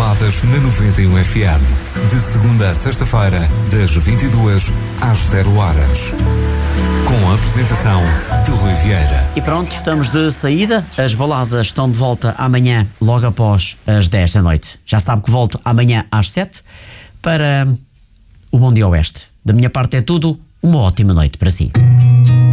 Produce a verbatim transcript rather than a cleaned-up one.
Baladas na noventa e um F M. De segunda a sexta-feira, das vinte e duas às zero horas. Com a apresentação de Rui Vieira. E pronto, estamos de saída. As baladas estão de volta amanhã, logo após as dez da noite. Já sabe que volto amanhã às sete para o Bom Dia Oeste. Da minha parte é tudo. Uma ótima noite para si.